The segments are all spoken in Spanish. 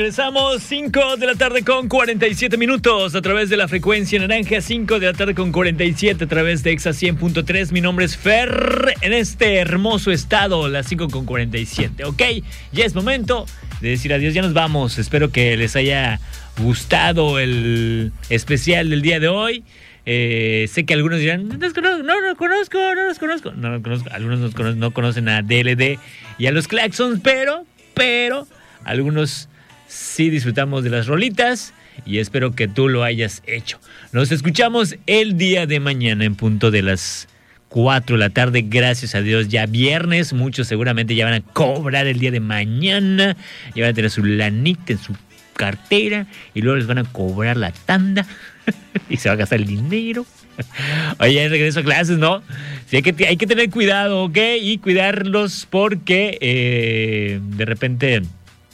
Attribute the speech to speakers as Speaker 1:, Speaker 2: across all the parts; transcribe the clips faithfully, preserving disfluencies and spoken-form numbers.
Speaker 1: Regresamos cinco de la tarde con cuarenta y siete minutos a través de la frecuencia naranja, cinco de la tarde con cuarenta y siete a través de Exa cien punto tres. Mi nombre es Fer, en este hermoso estado, las cinco con cuarenta y siete. Ok, ya es momento de decir adiós, ya nos vamos. Espero que les haya gustado el especial del día de hoy. Eh, sé que algunos dirán, no los conozco, no los conozco, no los conozco. No los conozco. Algunos no, cono- no conocen a D L D y a los Claxons, pero, pero, algunos sí disfrutamos de las rolitas y espero que tú lo hayas hecho. Nos escuchamos el día de mañana en punto de las cuatro de la tarde. Gracias a Dios, ya viernes. Muchos seguramente ya van a cobrar el día de mañana. Ya van a tener su lanita en su cartera y luego les van a cobrar la tanda y se va a gastar el dinero. Oye, regreso a clases, ¿no? Sí, hay que, hay que tener cuidado, ¿ok? Y cuidarlos porque eh, de repente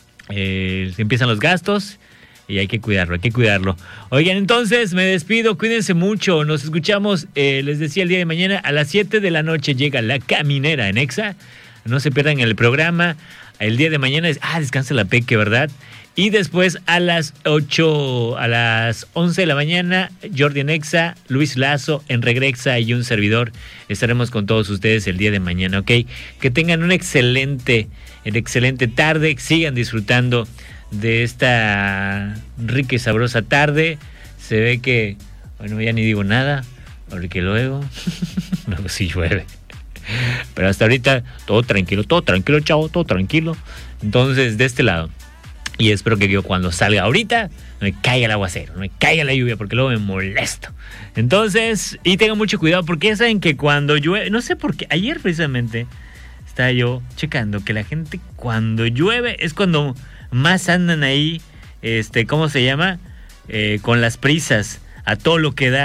Speaker 1: eh, se empiezan los gastos y hay que cuidarlo, hay que cuidarlo. Oigan, entonces me despido, cuídense mucho. Nos escuchamos, eh, les decía, el día de mañana a las siete de la noche llega La Caminera en Exa. No se pierdan el programa. El día de mañana es, ah, descansa la Peque, ¿verdad? Y después a las ocho, a las once de la mañana, Jordi en Exa, Luis Lazo en Regrexa y un servidor. Estaremos con todos ustedes el día de mañana, ¿ok? Que tengan una excelente, una excelente tarde, sigan disfrutando de esta rica y sabrosa tarde. Se ve que, bueno, ya ni digo nada, porque luego, luego sí llueve. Pero hasta ahorita, todo tranquilo, todo tranquilo, chavo, todo tranquilo. Entonces, de este lado. Y espero que yo cuando salga ahorita no me caiga el aguacero, no me caiga la lluvia, porque luego me molesto. Entonces, y tengan mucho cuidado, porque ya saben que cuando llueve, no sé por qué, ayer precisamente estaba yo checando que la gente cuando llueve es cuando más andan ahí, este, ¿cómo se llama? Eh, con las prisas, a todo lo que da.